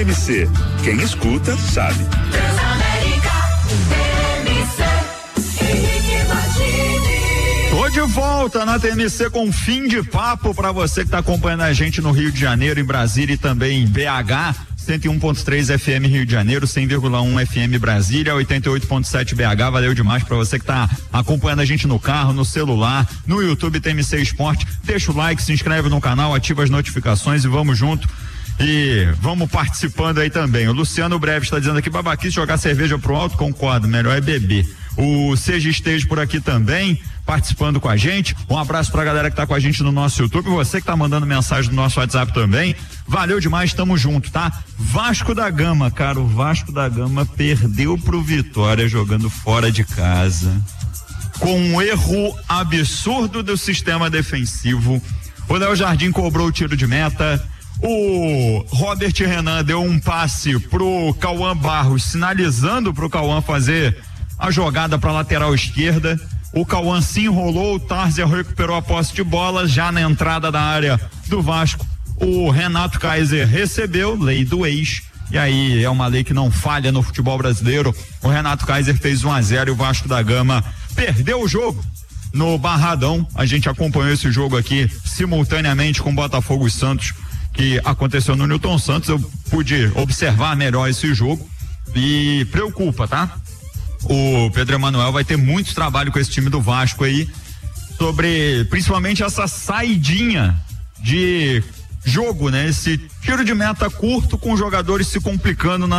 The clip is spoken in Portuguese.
TMC, quem escuta sabe. Tô de volta na TMC com fim de papo para você que tá acompanhando a gente no Rio de Janeiro, em Brasília e também em BH, 101.3 FM Rio de Janeiro, 100,1 FM Brasília, 88.7 BH. Valeu demais para você que tá acompanhando a gente no carro, no celular, no YouTube TMC Esporte. Deixa o like, se inscreve no canal, ativa as notificações e vamos junto. E vamos participando aí também. O Luciano Breve está dizendo aqui: babaquice, jogar cerveja pro alto, concordo, melhor é beber. O Seja Esteja por aqui também, participando com a gente. Um abraço pra galera que tá com a gente no nosso YouTube, você que tá mandando mensagem no nosso WhatsApp também. Valeu demais, tamo junto, tá? Vasco da Gama, cara, o Vasco da Gama perdeu pro Vitória jogando fora de casa, com um erro absurdo do sistema defensivo. O Léo Jardim cobrou o tiro de meta. O Robert Renan deu um passe pro Cauã Barros, sinalizando pro Cauã fazer a jogada para lateral esquerda. O Cauã se enrolou, o Tarzia recuperou a posse de bola já na entrada da área do Vasco. O Renato Kaiser recebeu, lei do ex, e aí é uma lei que não falha no futebol brasileiro. O Renato Kaiser fez 1-0 e o Vasco da Gama perdeu o jogo no Barradão. A gente acompanhou esse jogo aqui simultaneamente com Botafogo e Santos, que aconteceu no Newton Santos. Eu pude observar melhor esse jogo e preocupa, tá? O Pedro Emanuel vai ter muito trabalho com esse time do Vasco aí, sobre principalmente essa saidinha de jogo, né? Esse tiro de meta curto com jogadores se complicando na